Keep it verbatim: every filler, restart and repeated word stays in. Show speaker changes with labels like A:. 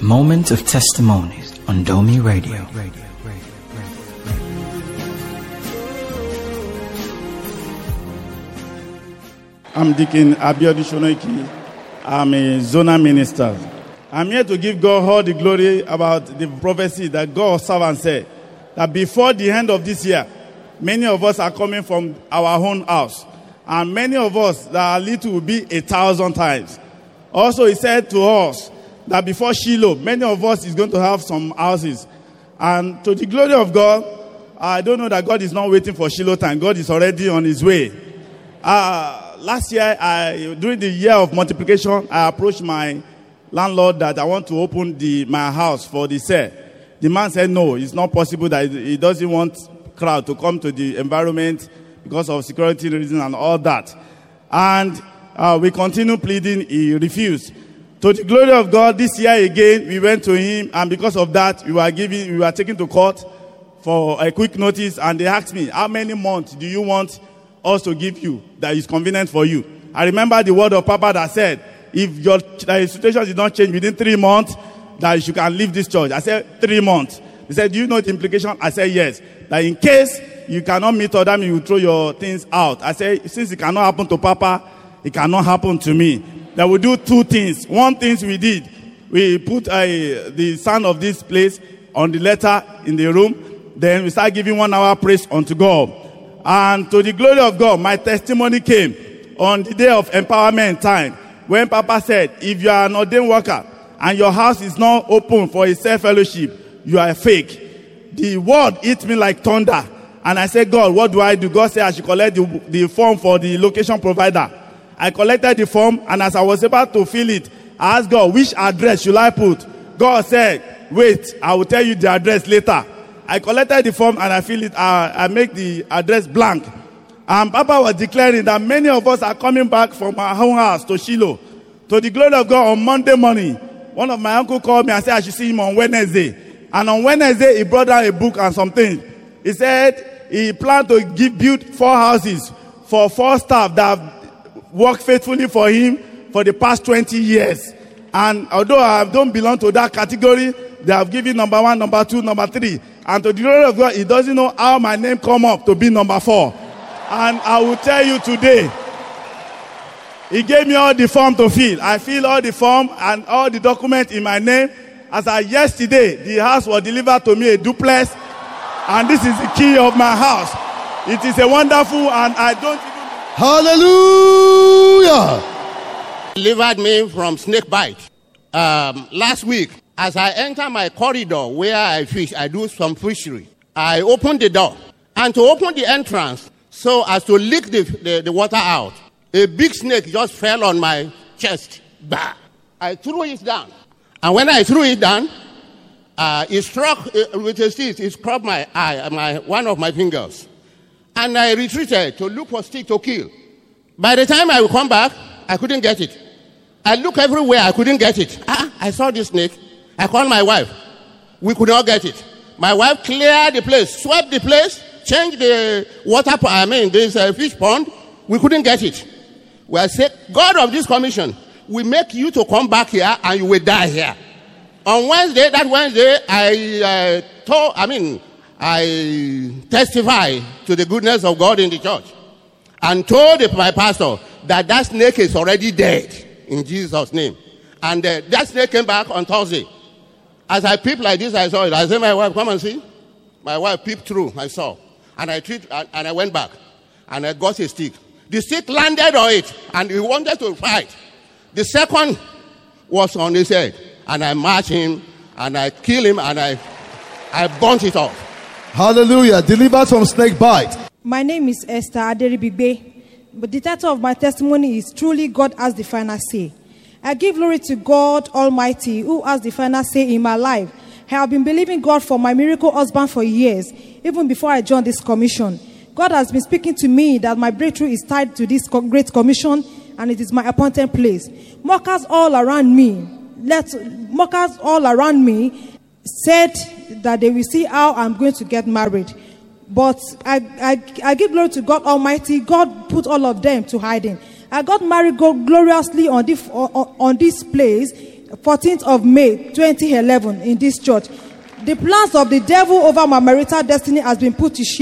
A: Moment of Testimonies on Domi Radio.
B: I'm Deacon Abiodun Shonoiki. I'm a zonal minister. I'm here to give God all the glory about the prophecy that God's servant said, that before the end of this year, many of us are coming from our own house. And many of us that are little will be a thousand times. Also, he said to us that before Shiloh, many of us is going to have some houses. And to the glory of God, I don't know that God is not waiting for Shiloh time. God is already on his way. Uh, last year, I, during the year of multiplication, I approached my landlord that I want to open the my house for the sale. The man said no, it's not possible, that he doesn't want crowd to come to the environment because of security reasons and all that. And uh, we continue pleading, he refused. To the glory of God, this year again, we went to him, and because of that, we were giving, we were taken to court for a quick notice, and they asked me, how many months do you want us to give you that is convenient for you? I remember the word of Papa that said, if your uh, situation did not change within three months, that you can leave this church. I said, three months. He said, do you know the implication? I said, yes. That in case you cannot meet other men, you throw your things out. I said, since it cannot happen to Papa, it cannot happen to me. That we do two things. One thing we did, we put uh, the sound of this place on the letter in the room. Then we start giving one hour praise unto God. And to the glory of God, my testimony came on the day of empowerment time. When Papa said, if you are an ordained worker and your house is not open for a self-fellowship, you are a fake. The word hit me like thunder. And I said, God, what do I do? God said I should collect the, the form for the location provider. I collected the form, and as I was about to fill it, I asked God, which address should I put? God said, wait, I will tell you the address later. I collected the form and I fill it, uh, I make the address blank. And Papa was declaring that many of us are coming back from our own house to Shiloh. To the glory of God, on Monday morning, one of my uncle called me and said I should see him on Wednesday. And on Wednesday, he brought down a book and something. He said he planned to give build four houses for four staff that have worked faithfully for him for the past twenty years. And although I don't belong to that category, they have given number one, number two, number three. And to the glory of God, he doesn't know how my name come up to be number four. And I will tell you today, he gave me all the form to fill. I fill all the form and all the documents in my name. As of yesterday, the house was delivered to me, a duplex. And this is the key of my house. It is a wonderful, and I don't even...
C: Hallelujah! Delivered me from snake bite. Um, last week, as I enter my corridor where I fish, I do some fishery. I opened the door. And to open the entrance, so as to leak the, the, the water out, a big snake just fell on my chest. Bah! I threw it down. And when I threw it down, uh, it struck uh, with his teeth. It struck my eye, my one of my fingers. And I retreated to look for stick to kill. By the time I would come back, I couldn't get it. I looked everywhere, I couldn't get it. Ah, I saw this snake. I called my wife. We could not get it. My wife cleared the place, swept the place, changed the water, I mean, this uh, fish pond. We couldn't get it. We said, God of this commission, we make you to come back here and you will die here. On Wednesday, that Wednesday, I uh, told, I mean, I testify to the goodness of God in the church and told the, my pastor that that snake is already dead in Jesus' name. And uh, that snake came back on Thursday. As I peeped like this, I saw it. I said, my wife, come and see. My wife peeped through, I saw. And I treat, and, and I went back. And I got a stick. The stick landed on it, and he wanted to fight. The second was on his head. And I marched him, and I killed him, and I, I burnt it off.
D: Hallelujah. Delivered from snake bite.
E: My name is Esther Aderibigbe. But the title of my testimony is Truly God Has the Final Say. I give glory to God Almighty who has the final say in my life. I have been believing God for my miracle husband for years, even before I joined this commission. God has been speaking to me that my breakthrough is tied to this great commission and it is my appointed place. Mockers all around me, let mockers all around me said that they will see how I'm going to get married. But I, I, I give glory to God Almighty. God put all of them to hiding. I got married gloriously on this, on, on this place fourteenth of May twenty eleven in this church. The plans of the devil over my marital destiny has been put to shame.